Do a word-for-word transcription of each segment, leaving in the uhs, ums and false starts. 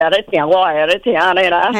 也咧听，我也咧听安尼啦。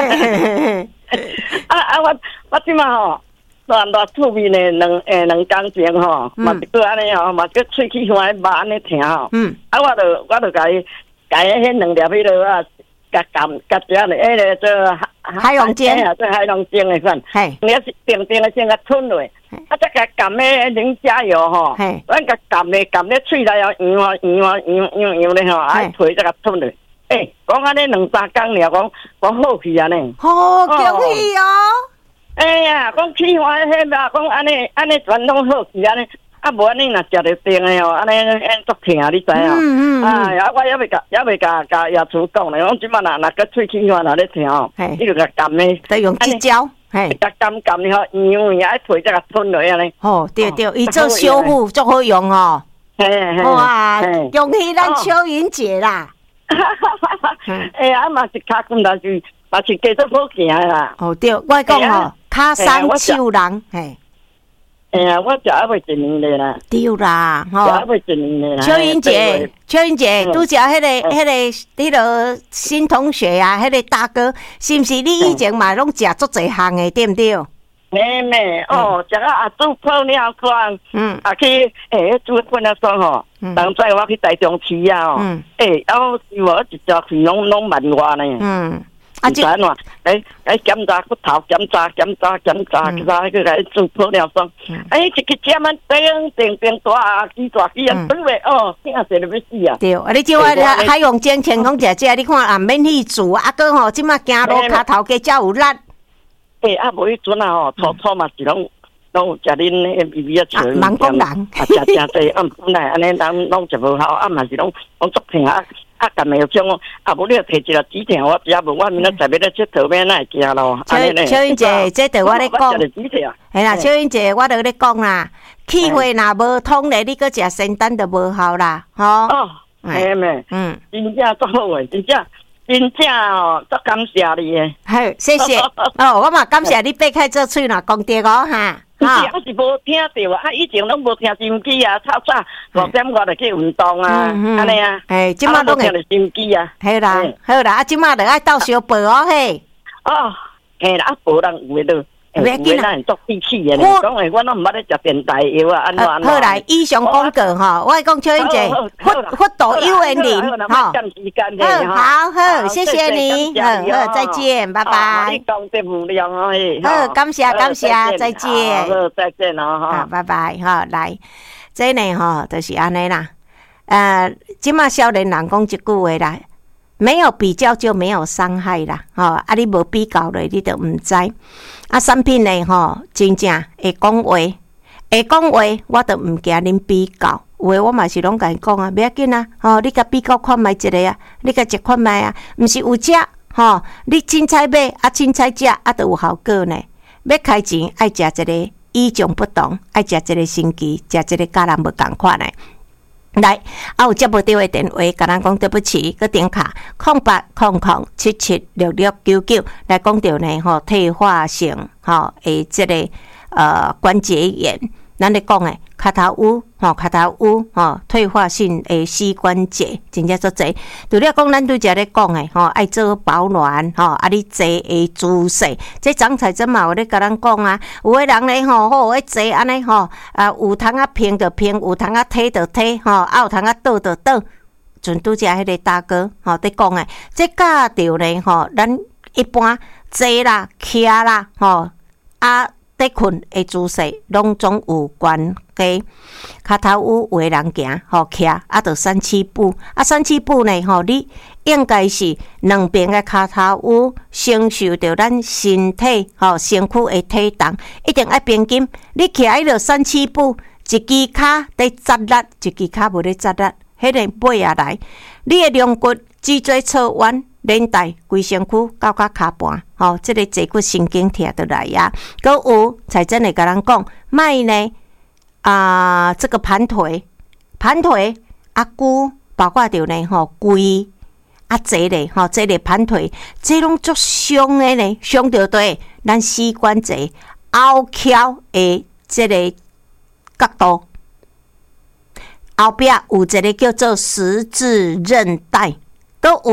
啊啊！我我即马吼，热热趣味呢，两诶两工前吼，嘛是个安尼吼，嘛个喙齿欢肉安尼听吼。嗯。啊，我就我就甲伊甲伊迄两粒迄落啊，甲含甲只咧迄个做海龙精啊，做海龙精诶款。嘿。你是定定诶先甲吞落，啊再甲含诶零加油吼。嘿。咱甲含咧含咧喙内后摇啊摇啊摇摇摇咧吼，啊皮再甲吞落。诶，讲安尼两三工了，讲讲好去安尼。 好，恭喜哦！ 哎呀，讲起欢喜啦，讲安尼安尼全拢好去安尼，啊无安尼若食着定的哦，安尼安足疼，你知影？嗯嗯。啊，呀，我也未甲也未甲甲业主讲咧，讲即摆若若个喙齿欢若咧疼哦，你就甲含咧， 得用指胶， 嘿，甲含含咧吼，摇呀，一皮再甲吞落安尼。 哦，对对，伊做修复足好用哦。 嘿嘿。 哇，恭喜咱秋云姐啦！ 哎呀，嘛是脚筋，但是嘛是继续好行啦。 哦对，我讲吼，脚伤手人，嘿。 哎呀，我食还未一年咧啦。 对啦，吼。 食还未一年咧啦。 秋云姐，秋云姐，拄则迄个、迄个、迄个新同学啊，迄个大哥，是毋是你以前嘛拢食足侪项的，对毋对？ 妹妹哦，食啊啊煮泡尿酸，嗯，啊去诶煮泡尿酸吼，当初我去台中市啊哦，诶，然后是我一只去拢拢万外呢，嗯，啊即安怎？诶诶检查骨头，检查检查检查，其他去来煮泡尿酸，诶，一个针啊，叮叮叮大机大机啊，对袂？哦，惊死了要死啊！ 对，啊你即我海用精天空食食，你看也免去煮，啊个吼，即马行路骹头加遮有力。 诶，啊，无迄阵啊吼，初初嘛是拢拢有食恁迄味味啊，像人工人， 啊，食食济，啊，本来安尼人拢食无好，啊，嘛是拢拢足疼啊，啊，干咪有种，啊，无你摕一个纸条，我也无，我明仔载要咧佚佗，要哪会惊咯？ 秋秋云姐，这对我咧讲，系啦，秋云姐，我著咧讲啦，气血若无通咧，你搁食仙丹就无效啦，吼。 哦，系咩？嗯，真正足好诶，真正。真正哦，足感谢你诶！ 好，谢谢哦，我嘛感谢你擘开这喙啦，功德哦哈。 啊，我是无听到啊，以前拢无听心机啊，早早五点我就去运动啊，安尼啊。 哎，即马拢听着心机啊。 好啦，好啦，啊，即马就爱倒小饭哦嘿。 哦，嘿啦，啊，无人有诶都。有诶，咱会足脾气诶。讲诶，我拢毋捌咧食电台药啊，安怎安怎。 好啦，以上广告吼，我讲秋云姐，佛佛度有缘人吼。好好，谢谢你，好好，再见，拜拜。 你讲得无聊哦， 好，感谢感谢，再见。 好，再见哦， 好，拜拜，好，来，这呢吼，就是安尼啦。呃，即马少年人讲一句话啦。没有比较就没有伤害啦，吼、哦！啊，你无比较咧，你就唔知。啊，产品呢，吼、哦，真正会讲话，会讲话，我就唔惊恁比较。有诶，我嘛是拢甲伊讲啊，不要紧啊，吼、哦！你甲比较看觅一个啊，你甲一看觅啊，毋是有食，吼、哦！你凊彩买，啊，凊彩食，啊，都有效果呢。要开钱爱食一个与众不同，爱食一个新奇，食一个甲人无共款诶。来，啊有接无到的电话，甲咱讲对不起，个点卡空八空空七七六六九九来讲到呢吼，退化性吼诶，即个呃关节炎，咱咧讲诶，骹头乌吼，骹头乌吼，退化性诶膝关节，真正足济。除了讲咱拄则咧讲诶吼，爱做保暖吼，啊你坐诶姿势，这张彩珍嘛有咧甲咱讲啊，有诶人咧吼，好诶坐安尼吼，啊有通啊平就平，有通啊推就推吼，啊有通啊倒就倒。阵拄则迄个大哥吼伫讲诶，这教着咧吼，咱一般坐啦、徛啦吼啊。伫困诶姿势，拢总有关系。骹头有有诶人行，吼徛啊，着三七步啊，三七步呢，吼你应该是两边诶骹头有承受着咱身体吼身躯诶体重，一定爱平均。你徛迄落三七步，一支骹伫扎力，一支骹无咧扎力，迄个背下来，你诶龙骨脊椎侧弯。连带规身躯到到骹盘，吼、哦，即、这个坐骨神经疼得来呀。搁有才真诶，甲人讲，卖呢啊、呃，这个盘腿，盘腿啊骨，包括着呢吼龟啊坐咧，吼坐咧盘腿，这拢足伤诶呢，伤着对咱膝关节后翘诶即个角度，后壁有一个叫做十字韧带，搁有。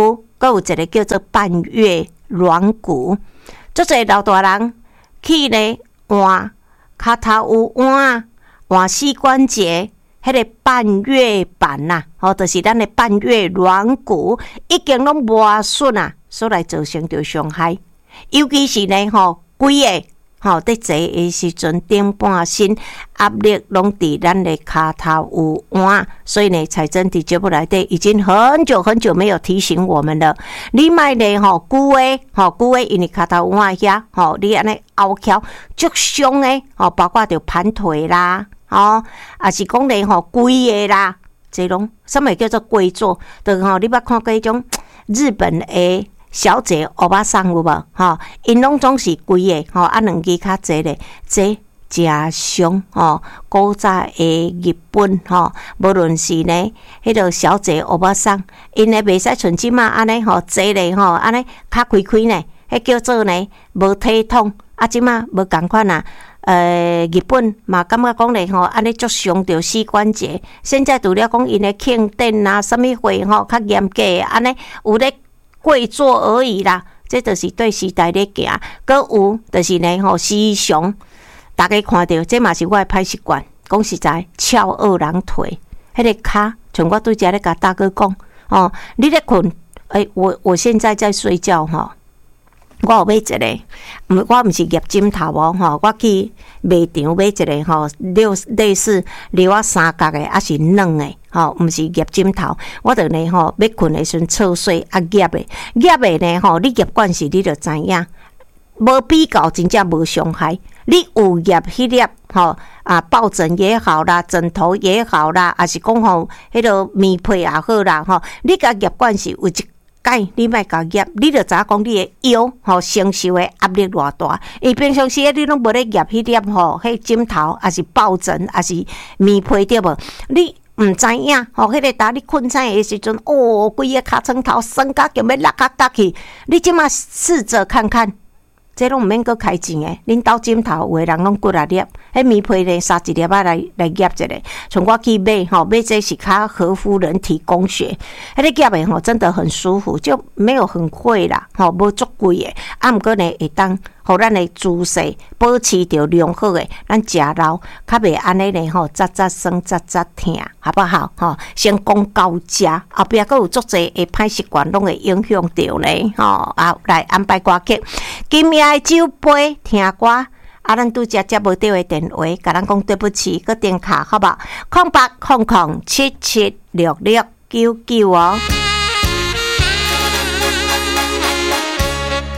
搁有一个叫做半月软骨。足侪老大人去咧换骹头有换换膝关节，迄个半月板呐、啊，吼，就是咱的半月软骨已经拢磨损啊，所来造成着伤害。尤其是呢，吼，规个吼伫坐的时阵，顶半身压力拢伫咱的骹头有换，所以呢，彩珍伫节目内底已经很久很久没有提醒我们了。你莫呢吼，久诶吼，久诶，因为骹头有换遐吼，你安尼拗翘足伤诶吼，包括着盘腿啦，吼，也是讲咧吼规个啦，这拢什么叫做跪坐？就吼，你捌看过迄种日本诶？小姐欧巴桑有无？吼，因拢总是规个吼，啊两支较济咧，这真伤吼。古早诶日本吼，无论是呢，迄个小姐欧巴桑，因咧袂使像即马安尼吼，坐咧吼，安尼较开开呢，迄叫做呢无体统。啊，即马无共款啊。呃，日本嘛，感觉讲咧吼，安尼足伤着膝关节。现在除了讲因咧庆典啊，什物会吼较严格，安尼有咧。跪坐而已啦，这就是对时代咧行。搁有就是呢吼，时常大家看到，这嘛是我的歹习惯。讲实在，翘二郎腿，迄个骹，像我对遮咧甲大哥讲，哦，你咧困，诶、欸，我我现在在睡觉吼。我有买一个，我毋是夹枕头哦，吼，我去卖场买一个吼，类似类啊三角的，还是软的，吼，毋是夹枕头。我着呢吼，要困的时阵侧睡啊夹的，夹的呢吼，你夹惯势你着知影，无比较真正无伤害。你有夹迄粒吼啊，抱枕也好啦，枕头也好啦，还是讲吼迄个棉被也好啦，吼，你甲夹惯势有一。解你莫甲夹，你着知影讲你的腰吼承受的压力偌大。因为平常时你拢无咧夹迄粒吼，迄枕头还是抱枕还是棉被对无？你毋知影吼，迄个当你困醒的时阵，哦，规个尻川头酸甲叫要落甲角去。你即马试着看看，这拢毋免阁开钱诶。恁兜枕头有诶人拢骨啊粒，迄棉被咧杀一粒仔来来夹一个。从我去买吼，买这是较合乎人体工学。迄个夹诶吼，真的很舒服，就没有很贵啦，吼，无足贵诶。啊，毋过呢会当。互咱的姿势保持着良好诶，咱食老较袂安尼呢吼，扎扎酸扎扎疼，好不好？吼，先讲到食，后壁佫有足侪诶歹习惯，拢会影响着呢。吼，啊，来安排歌曲，今夜的酒杯听歌。啊，咱拄则接无到诶电话，甲咱讲对不起，佮电卡好无？空八空空七七六六九九哦。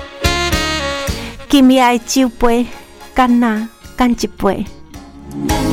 今夜的酒杯，干哪干一杯？